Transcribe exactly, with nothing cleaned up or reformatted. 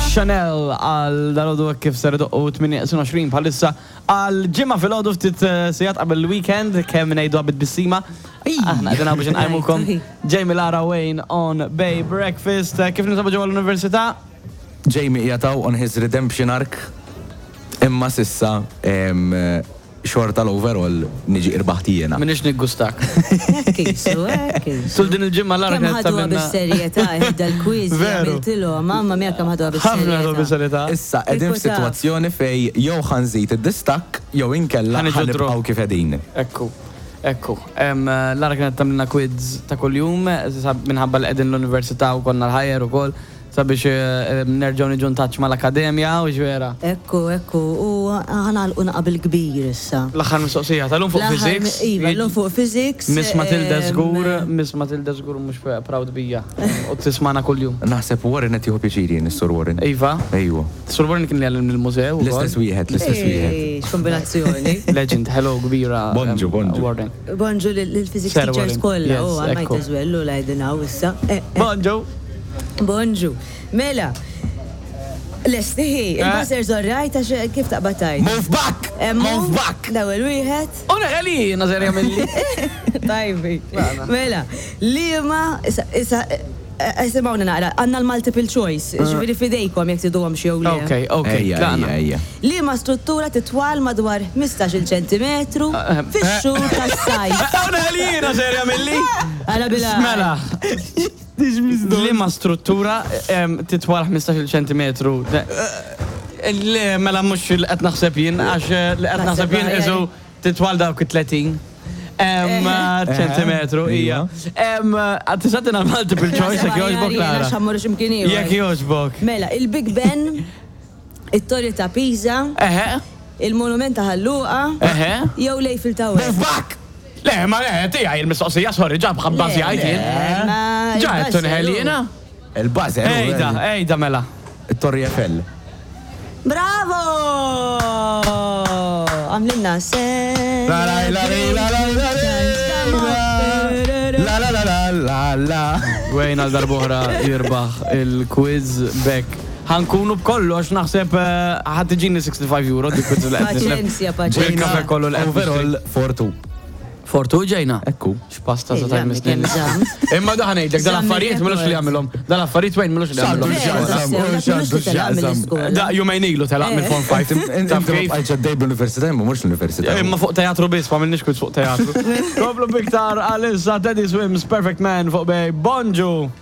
Chanel għal dal-għodu kif seredu u tminja għisrin bħalissa għal ġimma fil-għodu ftit sijat qabel l-weekend kemm nejdu għabit bissima. Aħna għedina biex nqajmukom Jamie Lara Wayne on Bay Breakfast. Kif nisabu ġewa l-Università? Jamie jataw on his redemption arc imma sissa xort tal-overall niġi irbaħtijena. Minix niggustak. Kisu, kisu. Tul din il-ġimma Lara Kem ħadu bis-serjetà jibda l-quiz jgħamiltilu, mamma mija kem ħadu ħafna bis-serjetà. Issa qegħdin f'sitwazzjoni fej jew ħanżid id-distak jew inkella ħanibqgħu kif qegħdin. Ekku. Ekku, Lara kienet tamlina quiz ta' kull-jum, minħabba l-qegħdin l-Università u konna l-ħajer u koll. Sabiex nerġaw niġun taċ mal-akademja u ġvera. Ekku, ekku, u ħana l-una qabil kbir issa. L-axar mistoqsija, tal-lum fuq physics. Iva, l-lum fuq physics. Miss Matilda Zgur, Miss Matilda Zgur mux proud bija. U t-tismana kull-jum. Naħseb Warren qed jieħu pjaċiri n-Sur Warren. Iva? Ejwa. Sur Warren kien li għallim il-mużew. L-istess wieħed, l-istess wieħed. Kombinazzjoni. Legend, hello, kbira. Bonġu, bonġu. Warren. Bonġu l-physics teachers kolla, u għal-majt eżwellu l-għajdinaw issa. Bonġu. Bonġu. Mela, l-estiħi, il-baser zorrajt għax kif taqbatajt? Move back! Move back! Daw il-wieħed. Una għali, nazarja mill-li. Tajbi. Mela, li ma, issa, Simawna naqra, għanna l-multiple choice, ġviri fidejkom jek tidu għam xew li. Ok, ok, ejja. Li ma struttura titwal madwar fimtax ċentimetru fix-xhur tas-sajf. Għana għalina serja mill-li? Għala bila. Mela. Li ma struttura titwal fimtax ċentimetru. Mela mux l-qed naħseb jien, għax l-qed naħseb jien eżu titwal dawk tletin. ċentimetru, ija. Għattisatina multiple choice, jek joġbok Lara. Xammur ximkini. Jek joġbok. Mela, il-Big Ben, il-Torri ta' Pisa, il-Monument ta' Ħalluqa, jew l-Eiffel Tower. Bak! Le, ma le, tija il-mistoqsija, sorry, ġab ħabbażi għajtin. Ġaħettu nħelina? Il-bazi. Ejda, ejda mela. Il-Torri Eiffel. Bravo! Għamlinna sen. La la la la la la la la la la la. Wejn għal darbohra jirbaħ il-quiz back. Ħankunu b'kollox naħseb ħattiġini sixty-five euro di quiz l-qed. Paċenzja, paċenzja. Il-kafe kollu l-qed. Overall four two. Fortu ġejna? Ekku. X'pasta ta' tajm misnin. Imma daħan ngħidlek dal-affarijiet m'għandux li jagħmilhom. Dal-affarijiet wejn m'għandux li jagħmilhom. Da jumejn ilu telaq mill-form five. Inta għajċa d-dej bl-università, imma mhux l-università. Imma fuq teatru biss, ma minnix kull fuq teatru. Koplu biktar għal-issa Teddy Swims Perfect Man fuq bej. Bonġu!